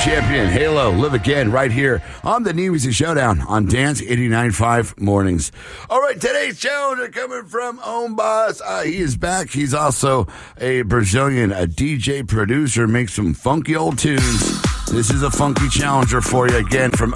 champion, Halo, Live Again, right here on the New Music Showdown on Dance 89.5 Mornings. All right, today's challenger coming from Own Boss. He is back. He's also a Brazilian, a DJ producer, makes some funky old tunes. This is a funky challenger for you again from